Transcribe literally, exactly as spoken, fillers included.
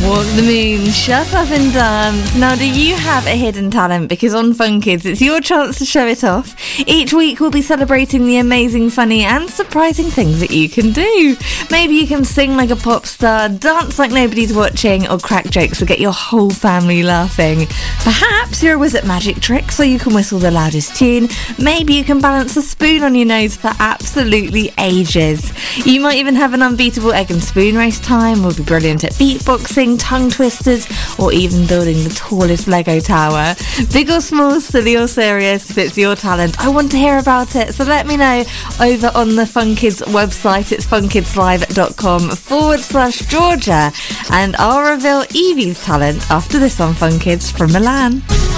Walk the moon, shut up and dance. Now, do you have a hidden talent? Because on Fun Kids, it's your chance to show it off. Each week, we'll be celebrating the amazing, funny and surprising things that you can do. Maybe you can sing like a pop star, dance like nobody's watching, or crack jokes that get your whole family laughing. Perhaps you're a whiz at magic tricks, so you can whistle the loudest tune. Maybe you can balance a spoon on your nose for absolutely ages. You might even have an unbeatable egg and spoon race time, or be brilliant at beatboxing, tongue twisters, or even building the tallest Lego tower. Big or small, silly or serious, if it's your talent, I want to hear about it. So let me know over on the Fun Kids website. It's funkidslive.com forward slash Georgia. And I'll reveal Evie's talent after this on Fun Kids from Milan.